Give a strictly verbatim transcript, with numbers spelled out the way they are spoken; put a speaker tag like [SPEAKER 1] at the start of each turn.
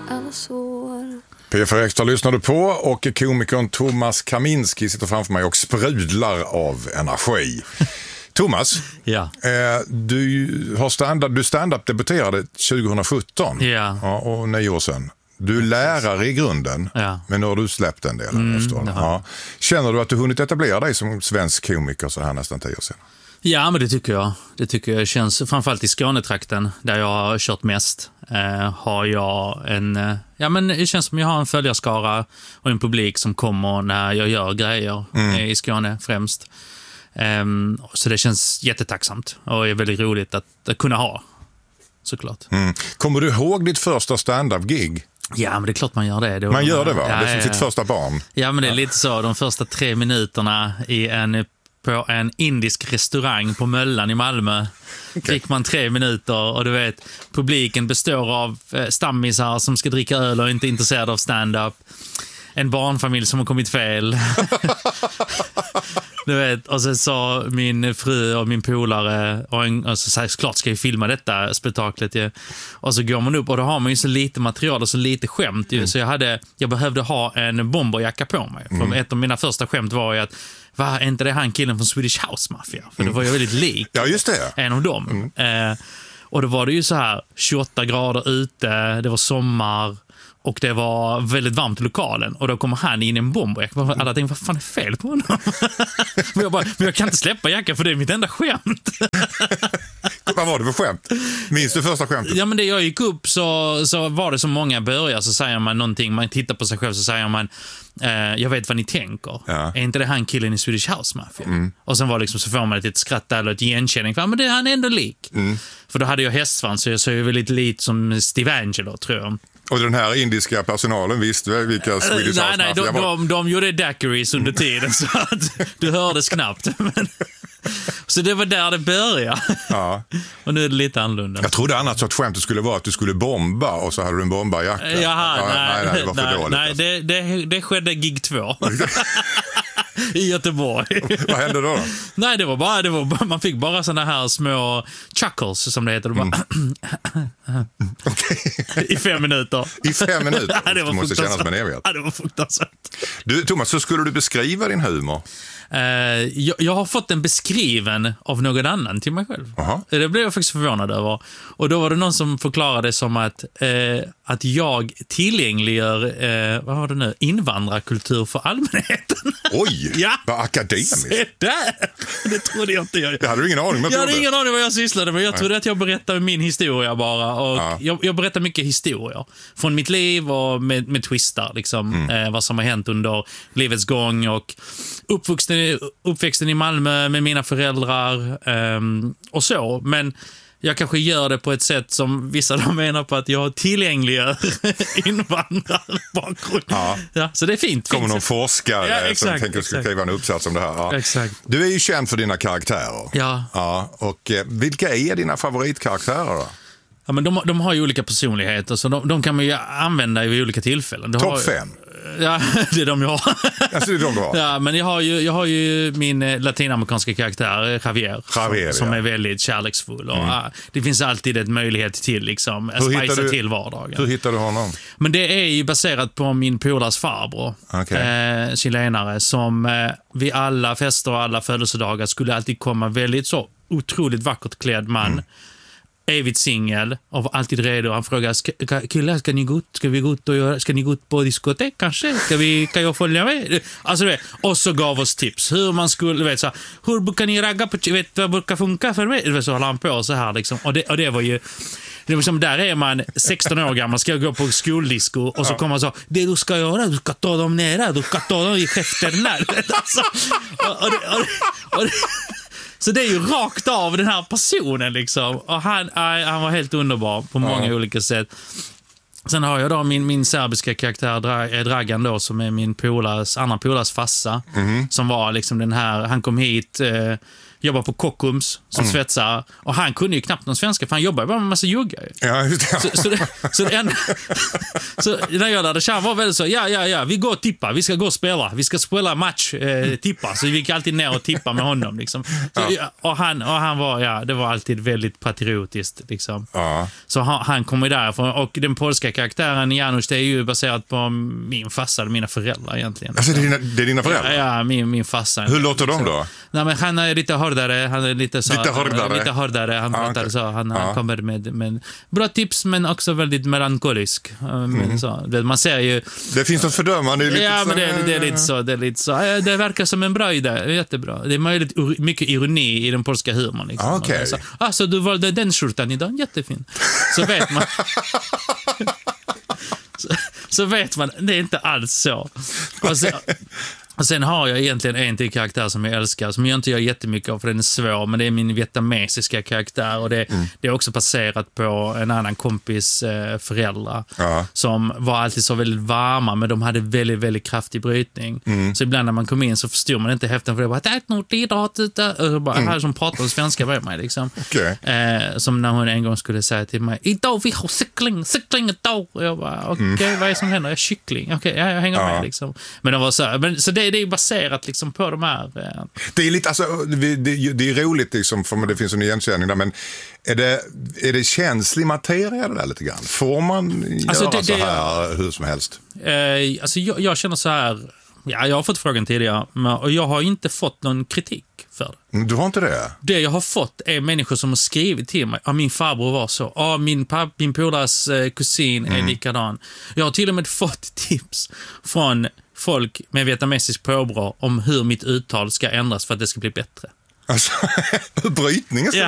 [SPEAKER 1] alla sår.
[SPEAKER 2] P F Extra lyssnar du på och komikern Thomas Kaminski sitter framför mig och sprudlar av energi. Thomas,
[SPEAKER 3] ja.
[SPEAKER 2] eh, du har stand-up, du stand-up debuterade tjugo sjutton
[SPEAKER 3] ja.
[SPEAKER 2] Ja, och nio år sedan. Du är lärare i grunden,
[SPEAKER 3] ja.
[SPEAKER 2] men nu har du släppt en del.
[SPEAKER 3] Mm,
[SPEAKER 2] ja. Känner du att du hunnit etablera dig som svensk komiker så här nästan tio år sedan?
[SPEAKER 3] Ja, men det tycker jag. Det tycker jag känns, framförallt i Skånetrakten där jag har kört mest, eh, har jag en, eh, ja men det känns som jag har en följarskara och en publik som kommer när jag gör grejer mm. eh, i Skåne främst. Eh, så det känns jättetacksamt och är väldigt roligt att, att kunna ha, såklart.
[SPEAKER 2] Mm. Kommer du ihåg ditt första stand-up-gig?
[SPEAKER 3] Ja, men det är klart man gör det. det
[SPEAKER 2] man gör det va?
[SPEAKER 3] Ja,
[SPEAKER 2] det är som
[SPEAKER 3] ja,
[SPEAKER 2] sitt första barn.
[SPEAKER 3] Ja, men det är lite så. De första tre minuterna i en på en indisk restaurang på Möllan i Malmö okay. fick man tre minuter och du vet, publiken består av stammisar som ska dricka öl och inte är intresserade av stand-up. En barnfamilj som har kommit fel. Du vet, och så sa min fru och min polare och, en, och så sa klart ska vi filma detta spektaklet ju. Och så går man upp och då har man ju så lite material och så lite skämt ju. Mm. Så jag hade jag behövde ha en bomberjacka på mig. Mm. För ett av mina första skämt var ju att va, är inte det han killen från Swedish House Mafia? För det var ju väldigt lik.
[SPEAKER 2] Ja, just det.
[SPEAKER 3] En av dem. Mm. Eh, och då var det ju så här tjugoåtta grader ute, det var sommar och det var väldigt varmt i lokalen. Och då kommer han in i en bomberjacka. Alla tänkte, vad fan är fel på honom? men, jag bara, men jag kan inte släppa jackan för det är mitt enda skämt.
[SPEAKER 2] Vad var det för skämt? Minns du första skämtet?
[SPEAKER 3] Ja, men det jag gick upp så, så var det som många börjar. Så säger man någonting, man tittar på sig själv så säger man eh, jag vet vad ni tänker. Ja. Är inte det han killen i Swedish House Mafia? Mm. Och sen var det liksom, så får man ett skratt eller ett igenkänning. Ja, men det, han är ändå lik. Mm. För då hade jag hästsvans så jag såg ju väldigt lite som Steve Angelo, tror jag.
[SPEAKER 2] Och den här indiska personalen visste väl vilka Swedish House
[SPEAKER 3] Nej, nej, de, de, de, de gjorde daiquiris under tiden så att du hördes knappt. Men, så det var där det började. Ja. Och nu är det lite annorlunda.
[SPEAKER 2] Jag trodde annars att skämtet skulle vara att du skulle bomba och så hade du en bombarjacka.
[SPEAKER 3] Jaha,
[SPEAKER 2] ja,
[SPEAKER 3] nej,
[SPEAKER 2] nej, nej, det var för
[SPEAKER 3] nej,
[SPEAKER 2] dåligt.
[SPEAKER 3] Nej,
[SPEAKER 2] alltså.
[SPEAKER 3] det, det, det skedde gig två. I Göteborg.
[SPEAKER 2] Vad hände då? då?
[SPEAKER 3] Nej, det var bara, det var bara man fick bara såna här små chuckles som det heter. Bara, mm. okay. I fem minuter.
[SPEAKER 2] I fem minuter?
[SPEAKER 3] Ja, det var
[SPEAKER 2] det måste kännas som en evighet.
[SPEAKER 3] Ja, det var fruktansvärt.
[SPEAKER 2] Du, Thomas, så skulle du beskriva din humor?
[SPEAKER 3] Uh, jag, jag har fått den beskriven av någon annan till mig själv. Uh-huh. Det blev jag faktiskt förvånad över. Och då var det någon som förklarade som att, uh, att jag tillgängliggör uh, vad var det nu? Invandrarkultur för allmänheten.
[SPEAKER 2] Oj, ja. Vad akademiskt.
[SPEAKER 3] Se där! Det trodde jag inte jag.
[SPEAKER 2] Det hade du ingen aning om.
[SPEAKER 3] Jag hade ingen aning vad jag sysslade med. Jag Nej. trodde att jag berättade min historia bara. Och ja. jag, jag berättar mycket historier. Från mitt liv och med, med twistar. Liksom, mm. eh, vad som har hänt under livets gång. Och uppvuxen, uppväxten i Malmö med mina föräldrar. Eh, och så. Men jag kanske gör det på ett sätt som vissa de menar på att jag har tillgängliga invandrarbakgrund. Ja. Ja, så det är fint.
[SPEAKER 2] Kommer
[SPEAKER 3] fint.
[SPEAKER 2] någon forskare ja, exakt, som tänker ska skriva en uppsats om det här. Ja.
[SPEAKER 3] Exakt.
[SPEAKER 2] Du är ju känd för dina karaktärer.
[SPEAKER 3] Ja.
[SPEAKER 2] Ja, och eh, vilka är dina favoritkaraktärer då?
[SPEAKER 3] Ja, men de, de har ju olika personligheter så de, de kan man ju använda vid olika tillfällen.
[SPEAKER 2] Topp fem?
[SPEAKER 3] Ja, det är de jag har.
[SPEAKER 2] Alltså, det är de du har?
[SPEAKER 3] Ja, men jag har ju, jag har ju min latinamerikanska karaktär, Javier,
[SPEAKER 2] Javier
[SPEAKER 3] som, som
[SPEAKER 2] ja.
[SPEAKER 3] är väldigt kärleksfull. Och,
[SPEAKER 2] mm.
[SPEAKER 3] ja, det finns alltid en möjlighet till liksom, att spicea du, till vardagen.
[SPEAKER 2] Hur hittar du honom?
[SPEAKER 3] Men det är ju baserat på min polars farbror,
[SPEAKER 2] okay.
[SPEAKER 3] eh, chilenare, som eh, vid alla fester och alla födelsedagar skulle alltid komma väldigt så otroligt vackert klädd man. Mm. Evigt singel och var alltid redo. Han frågar, ska, killar, ska ni gå ut? Ska vi gå ut och göra? Ska ni gå ut på diskotek kanske? Ska vi, kan jag följa med? Alltså, vet, och så gav oss tips hur man skulle, vet så, hur brukar ni ragga på, vet vad brukar funka för mig? Vet, så håller han på så här liksom. Och det, och det var ju, det var som, där är man sexton år gammal, ska gå på skoldisco och så kommer man så, det du ska göra, du ska ta dem nere, du ska ta dem i käften. Alltså, och, och, det, och, det, och det, så det är ju rakt av den här personen liksom. Och han, han var helt underbar på många ja. olika sätt. Sen har jag då min, min serbiska karaktär Dragan då, som är min polars, andra polars fassa. Mm. Som var liksom den här, han kom hit eh, jobbar på Kockums som mm. svetsare. Och han kunde ju knappt någon svenska, för han jobbar ju bara med en massa juggar.
[SPEAKER 2] Ja, just det.
[SPEAKER 3] Så, så, det, så, det enda, så när jag lärde känna var väldigt så, ja, ja, ja, vi går och tippa, vi ska gå och spela, vi ska spela match, eh, tippa. Så vi gick alltid ner och tippa med honom. Liksom. Så, ja. och, han, och han var, ja, det var alltid väldigt patriotiskt. Liksom.
[SPEAKER 2] Ja.
[SPEAKER 3] Så han, han kommer därifrån. Och den polska karaktären Janusz, det är ju baserat på min farsa och mina föräldrar egentligen.
[SPEAKER 2] Alltså det är dina, det är dina föräldrar?
[SPEAKER 3] Ja, ja min, min farsa.
[SPEAKER 2] Hur låter de då?
[SPEAKER 3] Nej, men han är lite hårdare, han är lite så,
[SPEAKER 2] lite hårdare.
[SPEAKER 3] Lite hårdare. Han
[SPEAKER 2] ah,
[SPEAKER 3] pratar
[SPEAKER 2] okay.
[SPEAKER 3] så, han,
[SPEAKER 2] ah.
[SPEAKER 3] han kommer med, med bra tips, men också väldigt melankolisk. Mm. Så, man ser ju...
[SPEAKER 2] Det finns något fördömande. Det är lite
[SPEAKER 3] ja,
[SPEAKER 2] så...
[SPEAKER 3] men det, det är lite så, det är lite så. Det verkar som en bra idé, jättebra. Det är möjligt mycket ironi i den polska humorn. Liksom.
[SPEAKER 2] Ah, okay.
[SPEAKER 3] Så, ah, så du valde den skjortan idag, jättefin. Så vet man... så, så vet man, det är inte alls så. Och så Och sen har jag egentligen en till karaktär som jag älskar, som jag inte gör jättemycket av för den är svår, men det är min vietnamesiska karaktär, och det, mm. det är också baserat på en annan kompis eh, föräldrar ja. som var alltid så väldigt varma, men de hade väldigt, väldigt kraftig brytning. Mm. Så ibland när man kom in så förstod man inte häften, för det var det är något idag, och bara mm. här som pratar svenska med mig liksom.
[SPEAKER 2] Okay.
[SPEAKER 3] Eh, som när hon en gång skulle säga till mig, idag vi har cykling, cykling idag. Och jag bara, okej, okay, mm. vad är det som händer? Jag är kyckling. Okej, okay, jag hänger ja. med liksom. Men de var så här, men så det det är baserat liksom på de här... Eh.
[SPEAKER 2] Det är lite, alltså, det, det är roligt liksom, för det finns en igenkänning där, men är det, är det känslig materia det där lite grann? Får man
[SPEAKER 3] alltså,
[SPEAKER 2] göra
[SPEAKER 3] det,
[SPEAKER 2] så
[SPEAKER 3] det,
[SPEAKER 2] här hur som helst?
[SPEAKER 3] Eh, alltså jag, jag känner så här, ja, jag har fått frågan tidigare, och jag har inte fått någon kritik för det.
[SPEAKER 2] Du har inte det?
[SPEAKER 3] Det jag har fått är människor som har skrivit till mig, ja, min farbror var så, ja, min, papp, min polares eh, kusin mm. är likadan. Jag har till och med fått tips från folk med vietnamesisk påbrå om hur mitt uttal ska ändras för att det ska bli bättre.
[SPEAKER 2] Alltså, brytningen ska